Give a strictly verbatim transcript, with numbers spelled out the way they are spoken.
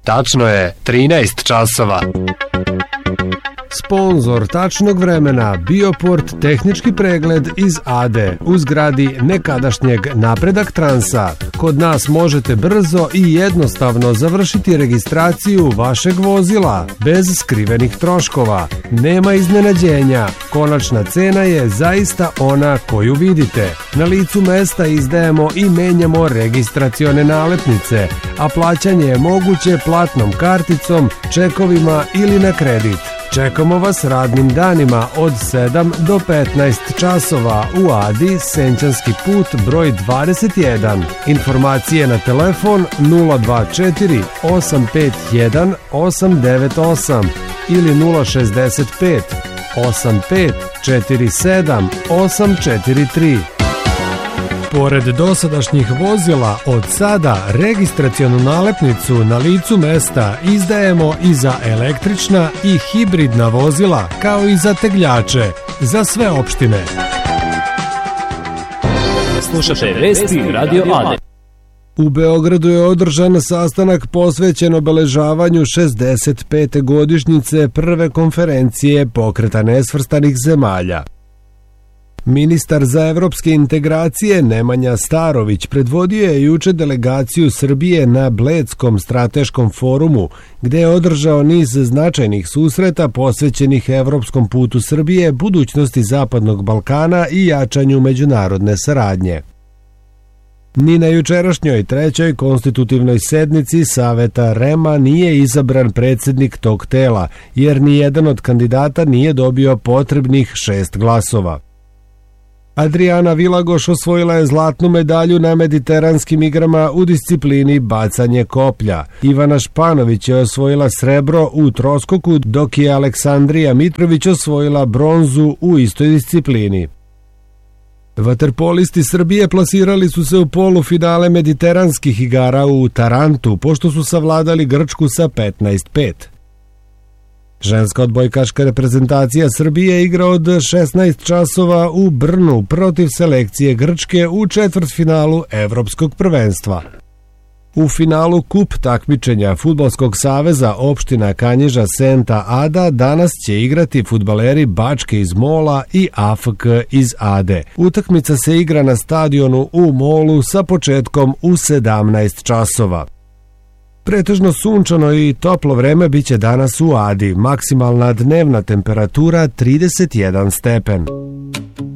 Tačno je trinaest časova. Sponzor tačnog vremena Bioport tehnički pregled iz Ade u zgradi nekadašnjeg Napredak Transa. Kod nas možete brzo i jednostavno završiti registraciju vašeg vozila bez skrivenih troškova. Nema iznenađenja. Konačna cena je zaista ona koju vidite. Na licu mesta izdajemo i menjamo registracione nalepnice, a plaćanje je moguće platnom karticom, čekovima ili na kredit. Čekamo vas radnim danima od sedam do petnaest časova u Adi, Senćanski put broj dvadeset jedan. Informacije na telefon nula dva četiri osam pet jedan osam devet osam ili nula šezdeset pet osam pet četiri sedam osam četiri tri. Pored dosadašnjih vozila, od sada registracionu nalepnicu na licu mesta izdajemo i za električna i hibridna vozila, kao i za tegljače, za sve opštine. Slušate vesti Radio Ade. U Beogradu je održan sastanak posvećen obeležavanju šezdeset pete godišnjice prve konferencije Pokreta nesvrstanih zemalja. Ministar za evropske integracije Nemanja Starović predvodio je juče delegaciju Srbije na Bledskom strateškom forumu, gde je održao niz značajnih susreta posvećenih evropskom putu Srbije, budućnosti Zapadnog Balkana i jačanju međunarodne saradnje. Ni na jučerašnjoj trećoj konstitutivnoj sednici Saveta R E M-a nije izabran predsjednik tog tela, jer ni jedan od kandidata nije dobio potrebnih šest glasova. Adriana Vilagoš osvojila je zlatnu medalju na mediteranskim igrama u disciplini bacanje koplja. Ivana Španović je osvojila srebro u troskoku, dok je Aleksandrija Mitrović osvojila bronzu u istoj disciplini. Vaterpolisti Srbije plasirali su se u polufinale mediteranskih igara u Tarantu, pošto su savladali Grčku sa petnaest pet. Ženska odbojkaška reprezentacija Srbije igra od šesnaest časova u Brnu protiv selekcije Grčke u četvrtfinalu Evropskog prvenstva. U finalu kup takmičenja Fudbalskog saveza opština Kanjiža Senta Ada danas će igrati fudbaleri Bačke iz Mola i A F K iz Ade. Utakmica se igra na stadionu u Molu sa početkom u sedamnaest časova. Pretežno sunčano i toplo vreme biće danas u Adi, maksimalna dnevna temperatura trideset jedan stepen.